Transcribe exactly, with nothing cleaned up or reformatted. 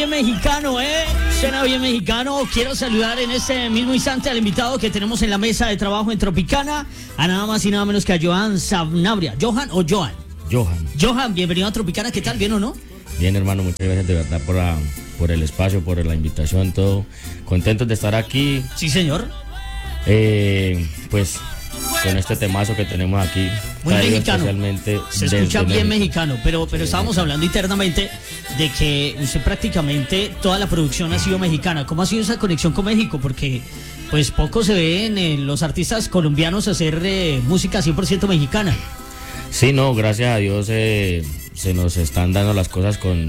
Bien mexicano, ¿eh? Suena bien mexicano. Quiero saludar en este mismo instante al invitado que tenemos en la mesa de trabajo en Tropicana, a nada más y nada menos que a Johan Sanabria. ¿Johan o Johan? Johan. Johan, bienvenido a Tropicana. ¿Qué tal? ¿Bien o no? Bien, hermano, muchas gracias de verdad por, la, por el espacio, por la invitación, todo. Contentos de estar aquí. Sí, señor. Eh, pues con este temazo que tenemos aquí. Muy mexicano. Se escucha bien México. mexicano, pero, pero sí, estábamos hablando internamente de que usted prácticamente toda la producción ha sido mexicana. ¿Cómo ha sido esa conexión con México? Porque pues poco se ven eh, los artistas colombianos hacer eh, música cien por ciento mexicana. Sí, no, gracias a Dios eh, se nos están dando las cosas con,